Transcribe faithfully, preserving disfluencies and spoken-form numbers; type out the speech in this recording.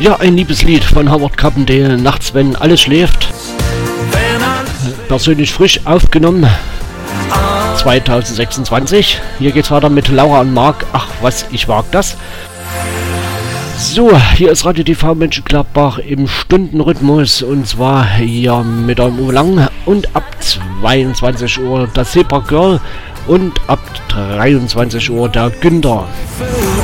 Ja, ein Liebeslied von Howard Carpendale, nachts, wenn alles schläft. Persönlich frisch aufgenommen, zwanzig sechsundzwanzig. Hier geht's weiter mit Laura und Marc. Ach was, ich wag das. So, hier ist Radio T V Mönchengladbach im Stundenrhythmus, und zwar hier mit einem Uwe Lang und ab zweiundzwanzig Uhr das Zebra Girl und ab dreiundzwanzig Uhr der Günther.